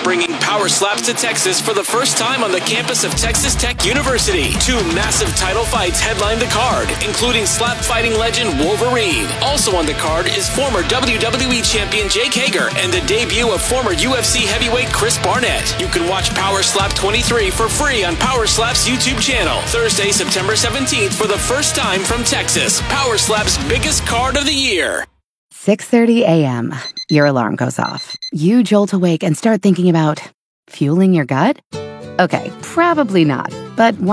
bringing Power Slaps to Texas for the first time on the campus of Texas Tech University. 2 massive title fights headline the card, including slap fighting legend Wolverine. Also on the card is former WWE champion Jake Hager and the debut of former UFC heavyweight Chris Barnett. You can watch Power Slap 23 for free on Power Slap's YouTube channel. Thursday, September 17th for the first time from Texas. Power Slap's biggest card of the year. 6:30 a.m. Your alarm goes off. You jolt awake and start thinking about fueling your gut? Okay, probably not. But